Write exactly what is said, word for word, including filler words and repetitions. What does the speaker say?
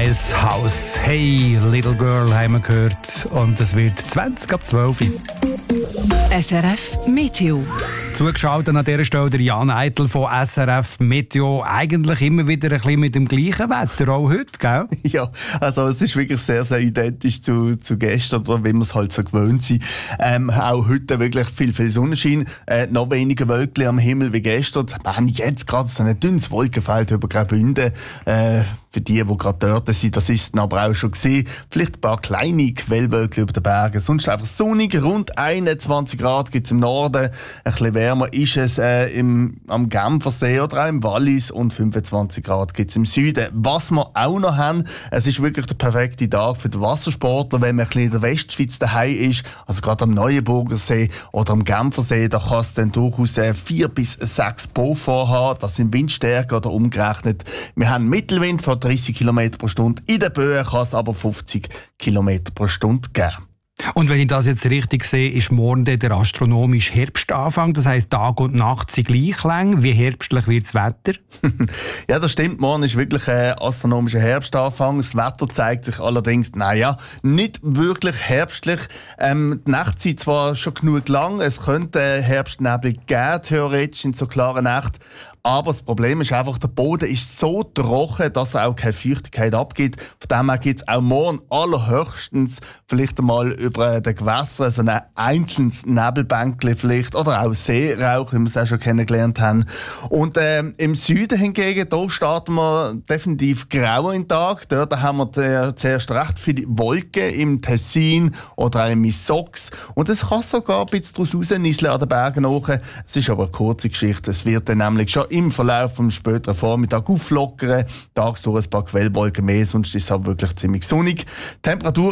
This House. Hey, Little Girl haben wir gehört. Und es wird zwanzig ab zwölf. S R F Meteo. Zugeschaltet an dieser Stelle der Jan Eitel von S R F Meteo. Eigentlich immer wieder ein bisschen mit dem gleichen Wetter, auch heute, gell? Ja, also es ist wirklich sehr, sehr identisch zu, zu gestern, oder wie wir es halt so gewöhnt sind. Ähm, auch heute wirklich viel, viel Sonnenschein, äh, noch weniger Wölkchen am Himmel wie gestern. Wir haben jetzt gerade so ein dünnes Wolkenfeld über Graubünden. Äh, für die, die gerade dort sind, das ist es aber auch schon gesehen. Vielleicht ein paar kleine Quellwölkchen über den Bergen. Sonst einfach sonnig, rund einundzwanzig Grad gibt es im Norden. Ein bisschen wärmer ist es äh, im, am Genfersee oder auch im Wallis und fünfundzwanzig Grad gibt es im Süden. Was wir auch noch haben, es ist wirklich der perfekte Tag für den Wassersportler, wenn man ein bisschen in der Westschweiz daheim ist, also gerade am Neuenburger See oder am Genfersee, da kann es dann durchaus äh, vier bis sechs Beaufort haben. Das sind Windstärken oder umgerechnet. Wir haben Mittelwind von dreißig Kilometer pro Stunde. In den Böen kann es aber fünfzig Kilometer pro Stunde geben. Und wenn ich das jetzt richtig sehe, ist morgen der astronomische Herbstanfang. Das heisst, Tag und Nacht sind gleich lang. Wie herbstlich wird das Wetter? Ja, das stimmt. Morgen ist wirklich ein astronomischer Herbstanfang. Das Wetter zeigt sich allerdings, naja, nicht wirklich herbstlich. Ähm, die Nacht sind zwar schon genug lang. Es könnte Herbstnebel geben, theoretisch in so klaren Nächten. Aber das Problem ist einfach, der Boden ist so trocken, dass er auch keine Feuchtigkeit abgibt. Von dem her gibt es auch morgen allerhöchstens vielleicht einmal über den Gewässern so ein einzelnes Nebelbänkchen vielleicht oder auch Seerauch, wie wir es auch schon kennengelernt haben. Und ähm, im Süden hingegen, da starten wir definitiv grau in den Tag. Dort haben wir zuerst recht viele Wolken im Tessin oder auch im Missox. Und es kann sogar ein bisschen daraus rausnieseln an den Bergen hoch. Es ist aber eine kurze Geschichte. Es wird dann nämlich schon im Verlauf vom späteren Vormittag auflockern. Tagsdurch ein paar Quellwolken mehr, sonst ist es aber wirklich ziemlich sonnig. Temperatur